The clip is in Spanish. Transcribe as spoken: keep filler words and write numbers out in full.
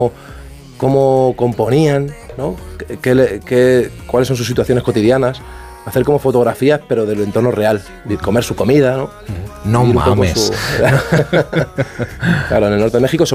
cómo componían, ¿no? ¿Qué, qué, qué, cuáles son sus situaciones cotidianas. Hacer como fotografías, pero del entorno real. De comer su comida, ¿no? No mames. Su... Claro, en el norte de México,